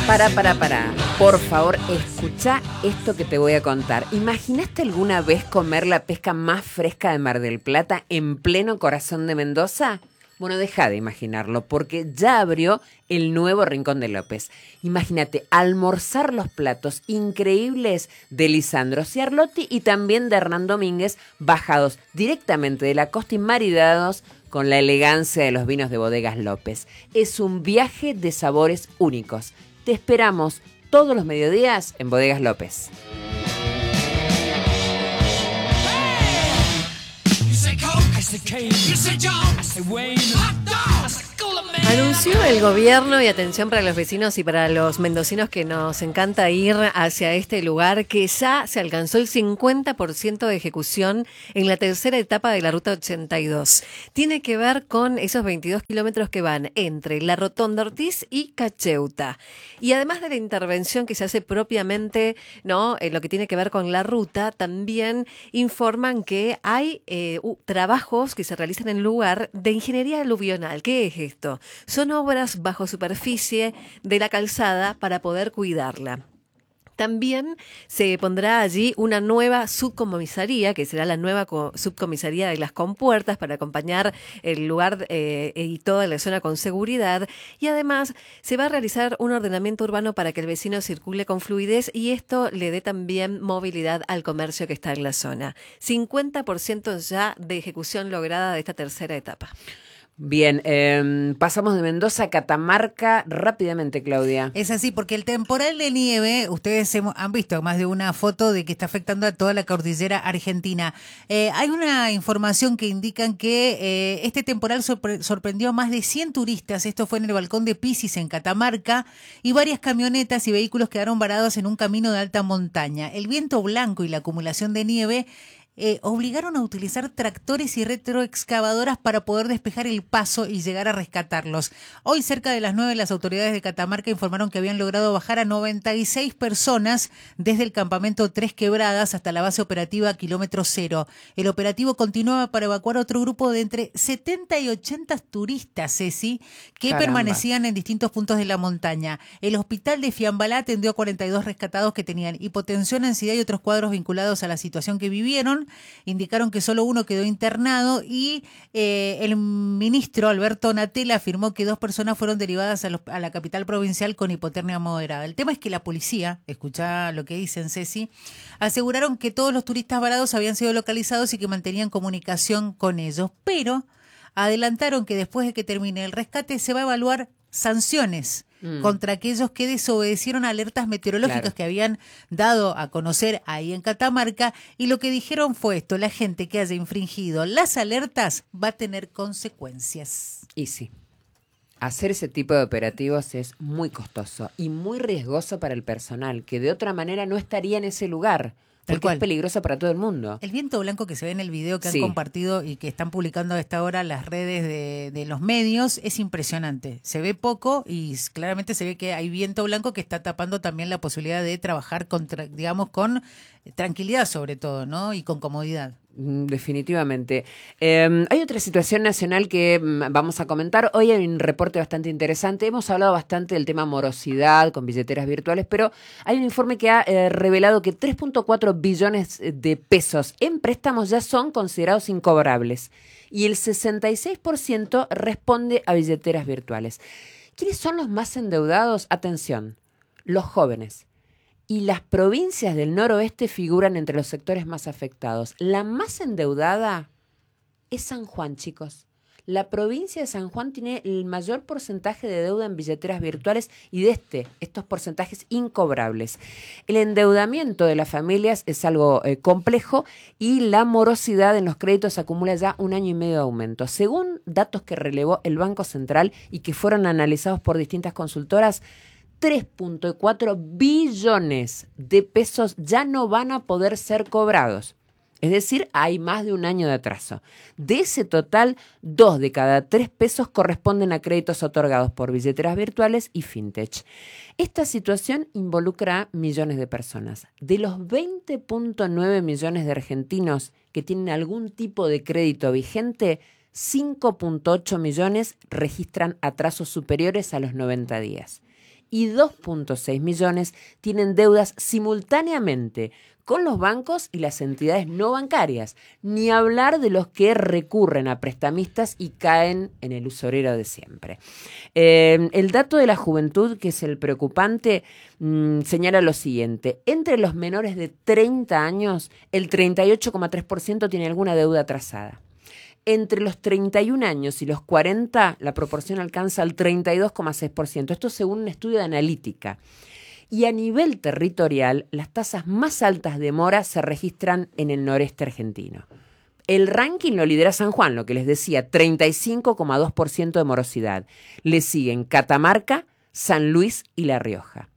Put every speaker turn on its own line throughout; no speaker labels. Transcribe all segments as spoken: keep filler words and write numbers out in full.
Para, para, para. Por favor, escucha esto que te voy a contar. ¿Imaginaste alguna vez comer la pesca más fresca de Mar del Plata en pleno corazón de Mendoza? Bueno, deja de imaginarlo, porque ya abrió el nuevo Rincón de López. Imagínate almorzar los platos increíbles de Lisandro Ciarlotti y también de Hernán Domínguez, bajados directamente de la costa y maridados con la elegancia de los vinos de Bodegas López. Es un viaje de sabores únicos. Te esperamos todos los mediodías en Bodegas López.
Anunció el gobierno, y atención para los vecinos y para los mendocinos que nos encanta ir hacia este lugar, que ya se alcanzó el cincuenta por ciento de ejecución en la tercera etapa de la Ruta ochenta y dos. Tiene que ver con esos veintidós kilómetros que van entre La Rotonda Ortiz y Cacheuta. Y además de la intervención que se hace propiamente, ¿no?, en lo que tiene que ver con la ruta, también informan que hay eh, uh, trabajos que se realizan en el lugar de ingeniería aluvional. ¿Qué es esto? Son obras bajo superficie de la calzada para poder cuidarla. También se pondrá allí una nueva subcomisaría, que será la nueva co- subcomisaría de las compuertas, para acompañar el lugar eh, y toda la zona con seguridad. Y además se va a realizar un ordenamiento urbano para que el vecino circule con fluidez y esto le dé también movilidad al comercio que está en la zona. cincuenta por ciento ya de ejecución lograda de esta tercera etapa.
Bien, eh, pasamos de Mendoza a Catamarca rápidamente, Claudia.
Es así, porque el temporal de nieve, ustedes hemos, han visto más de una foto de que está afectando a toda la cordillera argentina. Eh, hay una información que indican que eh, este temporal sorpre- sorprendió a más de cien turistas. Esto fue en el balcón de Pisis, en Catamarca, y varias camionetas y vehículos quedaron varados en un camino de alta montaña. El viento blanco y la acumulación de nieve Eh, obligaron a utilizar tractores y retroexcavadoras para poder despejar el paso y llegar a rescatarlos. Hoy, cerca de las nueve, las autoridades de Catamarca informaron que habían logrado bajar a noventa y seis personas desde el campamento Tres Quebradas hasta la base operativa Kilómetro Cero. El operativo continuaba para evacuar otro grupo de entre setenta y ochenta turistas, Ceci, que
Caramba.
permanecían en distintos puntos de la montaña. El hospital de Fiambalá atendió a cuarenta y dos rescatados que tenían hipotensión, ansiedad y otros cuadros vinculados a la situación que vivieron. Indicaron que solo uno quedó internado y eh, el ministro Alberto Natella afirmó que dos personas fueron derivadas a, los, a la capital provincial con hipotermia moderada. El tema es que la policía, escuchá lo que dicen, Ceci, aseguraron que todos los turistas varados habían sido localizados y que mantenían comunicación con ellos, pero adelantaron que después de que termine el rescate se va a evaluar sanciones mm. contra aquellos que desobedecieron alertas meteorológicas claro. que habían dado a conocer ahí en Catamarca, y lo que dijeron fue esto: la gente que haya infringido las alertas va a tener consecuencias.
Y sí, hacer ese tipo de operativos es muy costoso y muy riesgoso para el personal, que de otra manera no estaría en ese lugar. Porque es peligroso para todo el mundo.
El viento blanco que se ve en el video que
sí.
han compartido y que están publicando a esta hora las redes de, de los medios es impresionante. Se ve poco y claramente se ve que hay viento blanco que está tapando también la posibilidad de trabajar con, digamos, con tranquilidad sobre todo, ¿no? Y con comodidad.
Definitivamente. Eh, hay otra situación nacional que mm, vamos a comentar. Hoy hay un reporte bastante interesante. Hemos hablado bastante del tema morosidad con billeteras virtuales, pero hay un informe que ha eh, revelado que tres punto cuatro billones de pesos en préstamos ya son considerados incobrables y el sesenta y seis por ciento responde a billeteras virtuales. ¿Quiénes son los más endeudados? Atención, los jóvenes. Y las provincias del noroeste figuran entre los sectores más afectados. La más endeudada es San Juan, chicos. La provincia de San Juan tiene el mayor porcentaje de deuda en billeteras virtuales y de este, estos porcentajes incobrables. El endeudamiento de las familias es algo eh, complejo y la morosidad en los créditos acumula ya un año y medio de aumento. Según datos que relevó el Banco Central y que fueron analizados por distintas consultoras, tres punto cuatro billones de pesos ya no van a poder ser cobrados. Es decir, hay más de un año de atraso. De ese total, dos de cada tres pesos corresponden a créditos otorgados por billeteras virtuales y fintech. Esta situación involucra a millones de personas. De los veinte punto nueve millones de argentinos que tienen algún tipo de crédito vigente, cinco punto ocho millones registran atrasos superiores a los noventa días. y dos punto seis millones tienen deudas simultáneamente con los bancos y las entidades no bancarias, ni hablar de los que recurren a prestamistas y caen en el usurero de siempre. Eh, el dato de la juventud, que es el preocupante, mmm, señala lo siguiente: entre los menores de treinta años, el treinta y ocho coma tres por ciento tiene alguna deuda atrasada. Entre los treinta y un años y los cuarenta, la proporción alcanza el treinta y dos coma seis por ciento. Esto según un estudio de Analítica. Y a nivel territorial, las tasas más altas de mora se registran en el noreste argentino. El ranking lo lidera San Juan, lo que les decía, treinta y cinco coma dos por ciento de morosidad. Le siguen Catamarca, San Luis y La Rioja.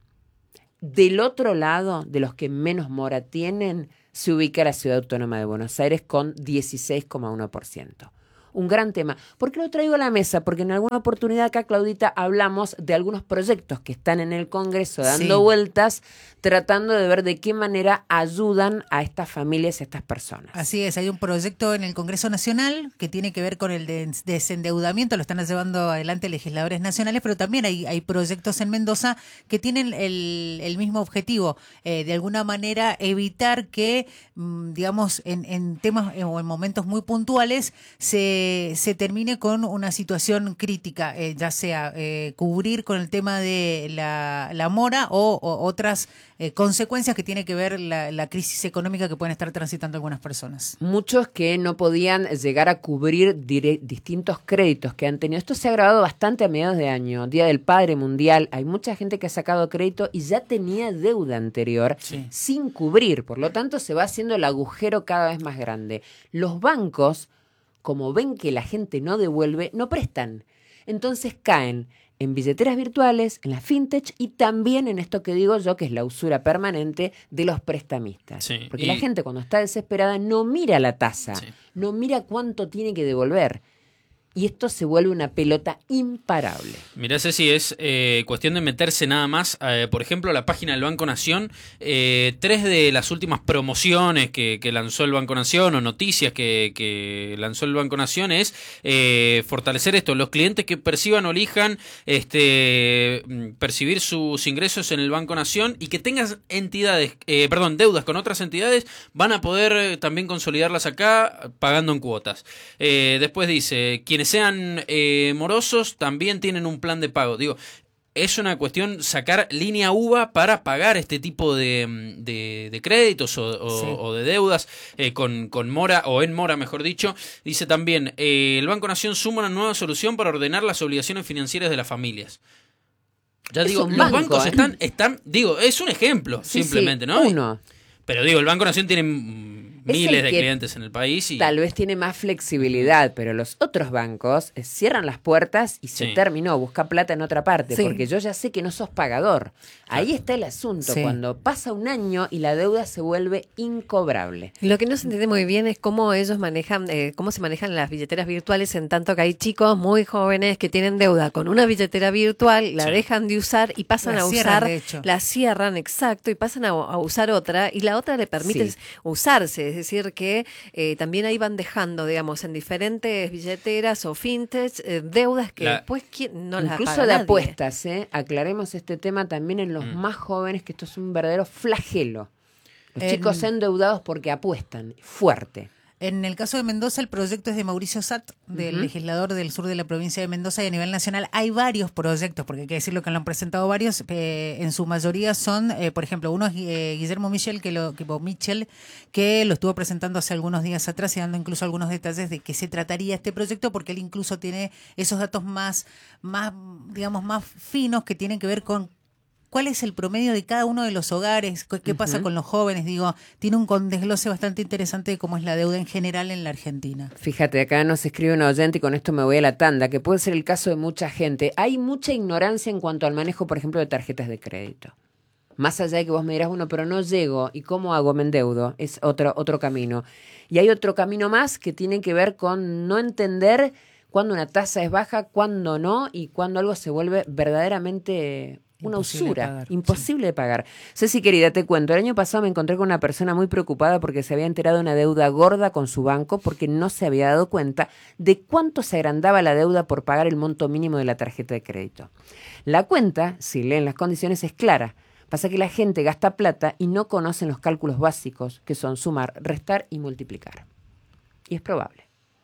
Del otro lado, de los que menos mora tienen, se ubica la Ciudad Autónoma de Buenos Aires con dieciséis coma uno por ciento. Un gran tema. ¿Por qué lo traigo a la mesa? Porque en alguna oportunidad acá, Claudita, hablamos de algunos proyectos que están en el Congreso dando sí. vueltas, tratando de ver de qué manera ayudan a estas familias y a estas personas.
Así es, hay un proyecto en el Congreso Nacional que tiene que ver con el des- desendeudamiento, lo están llevando adelante legisladores nacionales, pero también hay, hay proyectos en Mendoza que tienen el, el mismo objetivo, eh, de alguna manera evitar que, mmm, digamos, en, en temas eh, o en momentos muy puntuales se se termine con una situación crítica, eh, ya sea eh, cubrir con el tema de la, la mora o, o otras eh, consecuencias que tiene que ver la, la crisis económica que pueden estar transitando algunas personas.
Muchos que no podían llegar a cubrir dire- distintos créditos que han tenido. Esto se ha agravado bastante a mediados de año, Día del Padre Mundial. Hay mucha gente que ha sacado crédito y ya tenía deuda anterior sí. sin cubrir. Por lo tanto, se va haciendo el agujero cada vez más grande. Los bancos, como ven que la gente no devuelve, no prestan. Entonces caen en billeteras virtuales, en la fintech y también en esto que digo yo, que es la usura permanente de los prestamistas. Sí, Porque y... la gente cuando está desesperada no mira la tasa, sí. no mira cuánto tiene que devolver. Y esto se vuelve una pelota imparable.
Mirá, Ceci, es eh, cuestión de meterse nada más. Eh, por ejemplo, la página del Banco Nación, eh, tres de las últimas promociones que, que lanzó el Banco Nación o noticias que, que lanzó el Banco Nación es eh, fortalecer esto. Los clientes que perciban o elijan este, percibir sus ingresos en el Banco Nación y que tengan entidades, eh, perdón, deudas con otras entidades, van a poder eh, también consolidarlas acá pagando en cuotas. Eh, después dice, quienes sean eh, morosos también tienen un plan de pago. Digo, es una cuestión sacar línea uva para pagar este tipo de, de, de créditos o, o, sí. o de deudas eh, con, con mora o en mora, mejor dicho. Dice también, eh, el Banco Nación suma una nueva solución para ordenar las obligaciones financieras de las familias. Ya es digo, los banco, bancos ¿eh? están, están, digo, es un ejemplo sí, simplemente, sí, ¿no?
Uno.
Pero digo, el Banco Nación tiene miles de clientes en el país. Y...
tal vez tiene más flexibilidad, pero los otros bancos eh, cierran las puertas y se sí. terminó, busca plata en otra parte, sí. porque yo ya sé que no sos pagador. Ahí claro. está el asunto, sí. cuando pasa un año y la deuda se vuelve incobrable.
Lo que no se entiende muy bien es cómo ellos manejan, eh, cómo se manejan las billeteras virtuales, en tanto que hay chicos muy jóvenes que tienen deuda con una billetera virtual, la sí. dejan de usar y pasan la a cierran, usar, la cierran, exacto, y pasan a, a usar otra, y la otra le permite sí. usarse. Es decir, que eh, también ahí van dejando, digamos, en diferentes billeteras o fintech, eh, deudas que la, después no las
incluso
paga
de
nadie.
Apuestas, ¿eh? Aclaremos este tema también en los mm. más jóvenes, que esto es un verdadero flagelo. Los en, chicos endeudados porque apuestan fuerte.
En el caso de Mendoza, el proyecto es de Mauricio Satt, del uh-huh. legislador del sur de la provincia de Mendoza, y a nivel nacional hay varios proyectos, porque hay que decirlo que lo han presentado varios, eh, en su mayoría son, eh, por ejemplo, uno es eh, Guillermo Michel, que lo, que, Michel, que lo estuvo presentando hace algunos días atrás y dando incluso algunos detalles de qué se trataría este proyecto, porque él incluso tiene esos datos más, más, digamos, más finos que tienen que ver con ¿cuál es el promedio de cada uno de los hogares? ¿Qué pasa uh-huh. con los jóvenes? Digo, tiene un desglose bastante interesante de cómo es la deuda en general en la Argentina.
Fíjate, acá nos escribe un oyente y con esto me voy a la tanda, que puede ser el caso de mucha gente. Hay mucha ignorancia en cuanto al manejo, por ejemplo, de tarjetas de crédito. Más allá de que vos me dirás, bueno, pero no llego, ¿y cómo hago? Me endeudo. Es otro, otro camino. Y hay otro camino más que tiene que ver con no entender cuándo una tasa es baja, cuándo no, y cuándo algo se vuelve verdaderamente Una
Imposible de
usura,
pagar,
imposible de pagar. Ceci, querida, te cuento, el año pasado me encontré con una persona muy preocupada porque se había enterado de una deuda gorda con su banco porque no se había dado cuenta de cuánto se agrandaba la deuda por pagar el monto mínimo de la tarjeta de crédito. La cuenta, si leen las condiciones, es clara. Pasa que la gente gasta plata y no conocen los cálculos básicos, que son sumar, restar y multiplicar. Y es probable.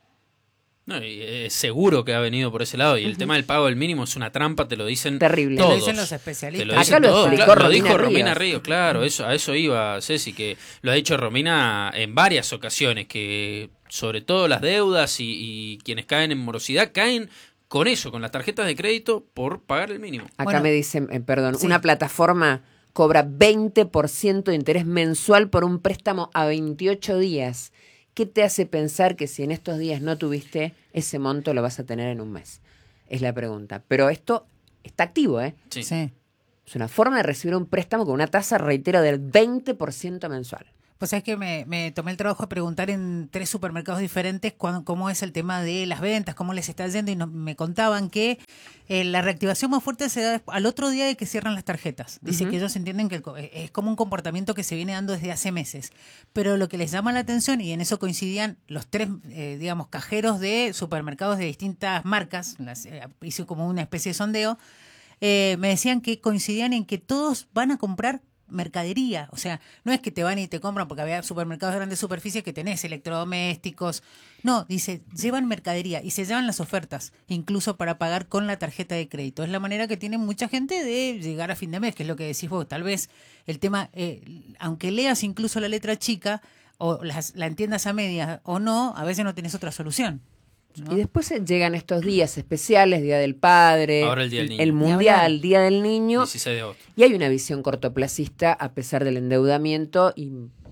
No, y es seguro que ha venido por ese lado. Y el uh-huh. tema del pago del mínimo es una trampa, te lo dicen
Terrible.
todos.
Te lo dicen los especialistas.
Te lo dicen
Acá lo
todos.
explicó
Claro,
Romina
lo dijo
Ríos.
Romina Ríos, claro, eso, a eso iba, Ceci, que lo ha dicho Romina en varias ocasiones, que sobre todo las deudas y, y quienes caen en morosidad caen con eso, con las tarjetas de crédito por pagar el mínimo.
Acá
Bueno,
me dicen, eh, perdón,
sí.
una plataforma cobra veinte por ciento de interés mensual por un préstamo a veintiocho días. ¿Qué te hace pensar que si en estos días no tuviste ese monto lo vas a tener en un mes? Es la pregunta. Pero esto está activo, ¿eh?
Sí.
Sí.
Es una forma de recibir un préstamo con una tasa, reitero, del veinte por ciento mensual.
Pues es que me, me tomé el trabajo de preguntar en tres supermercados diferentes cuándo, cómo es el tema de las ventas, cómo les está yendo, y no, me contaban que eh, la reactivación más fuerte se da al otro día de que cierran las tarjetas. Dice uh-huh. que ellos entienden que el, es como un comportamiento que se viene dando desde hace meses. Pero lo que les llama la atención, y en eso coincidían los tres, eh, digamos, cajeros de supermercados de distintas marcas, las, eh, hice como una especie de sondeo, eh, me decían que coincidían en que todos van a comprar mercadería, o sea, no es que te van y te compran porque había supermercados de grandes superficies que tenés electrodomésticos, no, dice, llevan mercadería y se llevan las ofertas, incluso para pagar con la tarjeta de crédito. Es la manera que tiene mucha gente de llegar a fin de mes, que es lo que decís vos, tal vez el tema, eh, aunque leas incluso la letra chica o las, la entiendas a medias o no, a veces no tenés otra solución, ¿no?
Y después llegan estos días especiales, Día del Padre,
Ahora el Día del Niño.
el Mundial, Día del Niño.
dieciséis de agosto.
Y hay una visión cortoplacista a pesar del endeudamiento y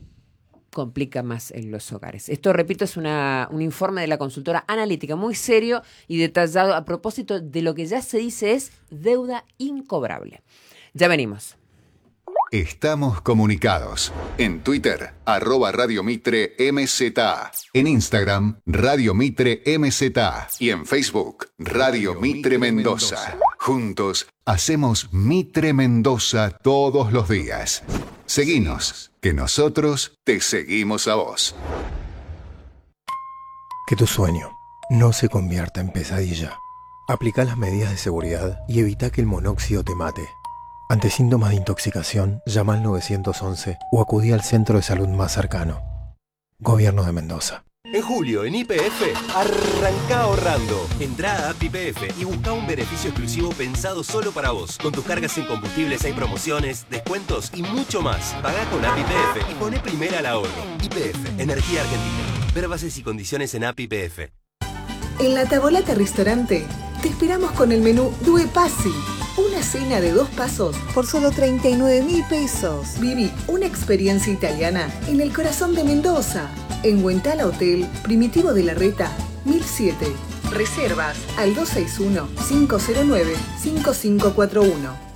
complica más en los hogares. Esto, repito, es una, un informe de la consultora analítica muy serio y detallado a propósito de lo que ya se dice es deuda incobrable. Ya venimos.
Estamos comunicados. En Twitter, arroba Radio Mitre M Z A. En Instagram, Radio Mitre M Z A. Y en Facebook, Radio Mitre Mendoza. Juntos, hacemos Mitre Mendoza todos los días. Seguinos, que nosotros te seguimos a vos.
Que tu sueño no se convierta en pesadilla. Aplica las medidas de seguridad y evita que el monóxido te mate. Ante síntomas de intoxicación, llama al nueve once o acudí al centro de salud más cercano. Gobierno de Mendoza.
En julio, en Y P F, arranca ahorrando. Entrá a App Y P F y busca un beneficio exclusivo pensado solo para vos. Con tus cargas en combustibles hay promociones, descuentos y mucho más. Pagá con App Y P F y poné primera al ahorro. Y P F, Energía Argentina. Ver bases y condiciones en App Y P F.
En La Tavolata Restaurante te esperamos con el menú Due Passi. Una cena de dos pasos por solo treinta y nueve mil pesos. Viví una experiencia italiana en el corazón de Mendoza. En Huentala Hotel, Primitivo de la Reta, mil siete. Reservas al dos seis uno, cinco cero nueve, cinco cinco cuatro uno.